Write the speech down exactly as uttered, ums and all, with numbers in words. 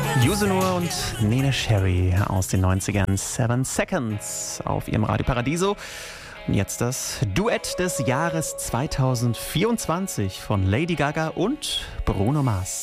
Yusunur und Neneh Cherry aus den neunzigern, Seven Seconds auf ihrem Radio Paradiso. Und jetzt das Duett des Jahres zweitausendvierundzwanzig von Lady Gaga und Bruno Mars.